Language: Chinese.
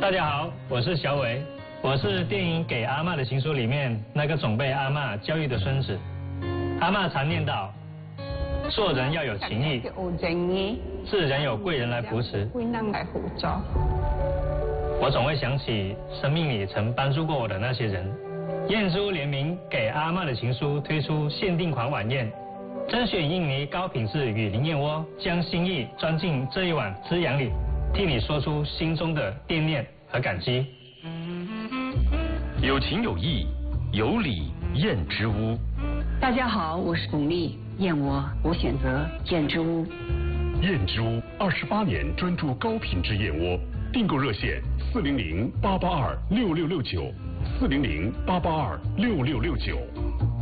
大家好，我是小伟，我是电影《给阿嬷的情书》里面那个总被阿嬷教育的孙子。阿嬷常念叨，做人要有情义，自然有贵人来扶持。我总会想起生命里曾帮助过我的那些人。燕珠联名《给阿嬷的情书》推出限定款晚宴，甄选印尼高品质雨林燕窝，将心意装进这一碗滋养里，替你说出心中的惦念和感激。 有情有义，有礼燕之屋。 大家好，我是巩俐，燕窝我选择燕之屋。 燕之屋28年专注高品质燕窝，订购热线400-882-6669，400-882-6669。